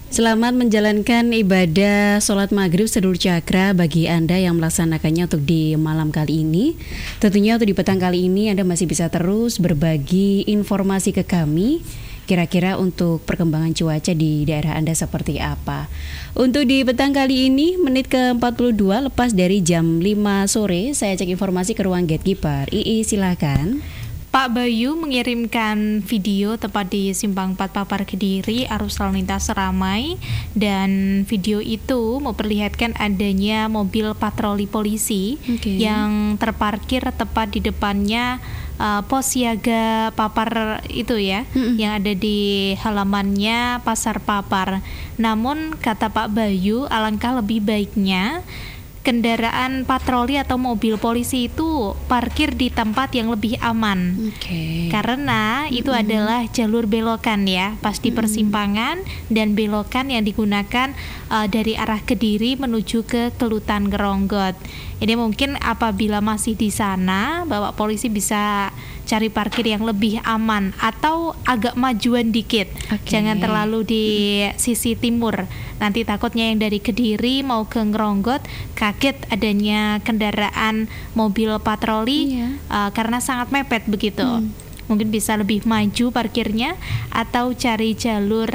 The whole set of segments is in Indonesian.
Selamat menjalankan ibadah sholat maghrib Sedur Cakra bagi Anda yang melaksanakannya untuk di malam kali ini. Tentunya untuk di petang kali ini Anda masih bisa terus berbagi informasi ke kami. Kira-kira untuk perkembangan cuaca di daerah Anda seperti apa. Untuk di petang kali ini, menit ke-42 lepas dari jam 5 sore, saya cek informasi ke ruang gatekeeper. Silakan. Pak Bayu mengirimkan video tepat di Simpang 4 Papar Kediri, arus lalu lintas ramai, dan video itu memperlihatkan adanya mobil patroli polisi yang terparkir tepat di depannya pos siaga Papar itu ya, yang ada di halamannya Pasar Papar. Namun kata Pak Bayu, alangkah lebih baiknya kendaraan patroli atau mobil polisi itu parkir di tempat yang lebih aman. Karena itu adalah jalur belokan ya, pas di persimpangan dan belokan yang digunakan dari arah Kediri menuju ke Kelutan Geronggot. Jadi mungkin apabila masih di sana, Bapak polisi bisa cari parkir yang lebih aman atau agak majuan dikit. Jangan terlalu di sisi timur. Nanti takutnya yang dari Kediri mau ke Geronggot kaget adanya kendaraan mobil patroli karena sangat mepet begitu. Mungkin bisa lebih maju parkirnya atau cari jalur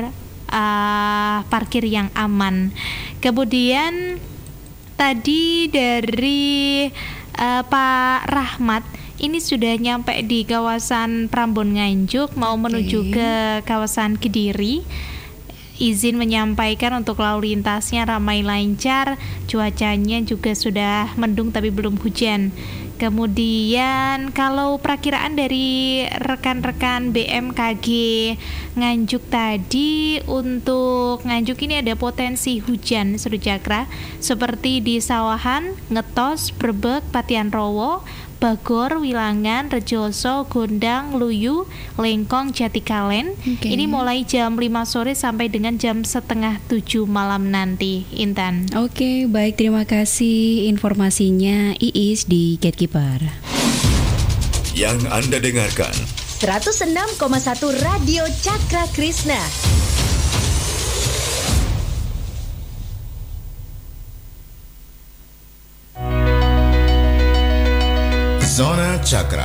parkir yang aman. Kemudian tadi dari Pak Rahmat ini sudah nyampe di kawasan Prambon Nganjuk, mau menuju ke kawasan Kediri. Izin menyampaikan untuk lalu lintasnya ramai lancar, cuacanya juga sudah mendung tapi belum hujan. Kemudian kalau perakiraan dari rekan-rekan BMKG Nganjuk tadi, untuk Nganjuk ini ada potensi hujan Sedur Cakra seperti di Sawahan, Ngetos, Brebek, Patian Rowo, Bagor, Wilangan, Rejoso, Gondang, Luyu, Lengkong, Jatikalen. Ini mulai jam 5 sore sampai dengan jam 6:30 malam nanti, Intan. Oke, baik, terima kasih informasinya Iis di Gatekeeper. Yang Anda dengarkan 106,1 Radio Cakra Krishna. Zona Cakra.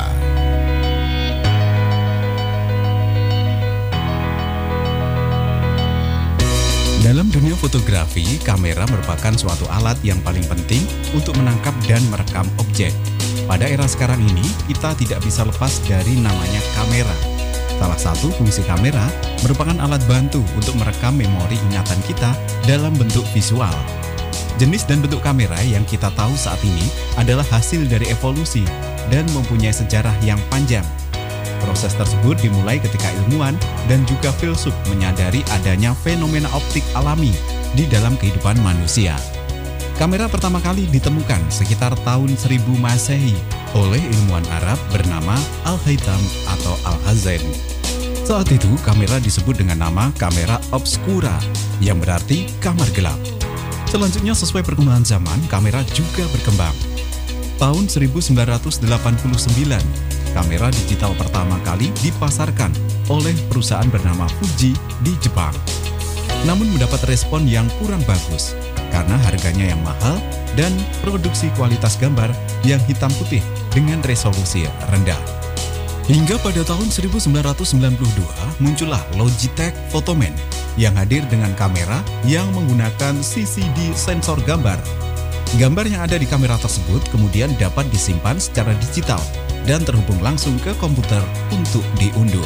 Dalam dunia fotografi, kamera merupakan suatu alat yang paling penting untuk menangkap dan merekam objek. Pada era sekarang ini, kita tidak bisa lepas dari namanya kamera. Salah satu fungsi kamera merupakan alat bantu untuk merekam memori ingatan kita dalam bentuk visual. Jenis dan bentuk kamera yang kita tahu saat ini adalah hasil dari evolusi dan mempunyai sejarah yang panjang. Proses tersebut dimulai ketika ilmuwan dan juga filsuf menyadari adanya fenomena optik alami di dalam kehidupan manusia. Kamera pertama kali ditemukan sekitar tahun 1000 Masehi oleh ilmuwan Arab bernama Al-Haytham atau Al-Hazen. Saat itu kamera disebut dengan nama kamera obscura yang berarti kamar gelap. Selanjutnya sesuai perkembangan zaman, kamera juga berkembang. Tahun 1989, kamera digital pertama kali dipasarkan oleh perusahaan bernama Fuji di Jepang. Namun mendapat respon yang kurang bagus karena harganya yang mahal dan produksi kualitas gambar yang hitam putih dengan resolusi rendah. Hingga pada tahun 1992 muncullah Logitech Photoman yang hadir dengan kamera yang menggunakan CCD sensor gambar. Gambar yang ada di kamera tersebut kemudian dapat disimpan secara digital dan terhubung langsung ke komputer untuk diunduh.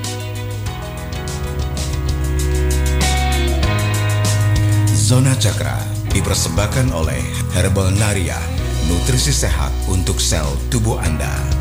Zona Cakra dipersembahkan oleh Herbal Naria, nutrisi sehat untuk sel tubuh Anda.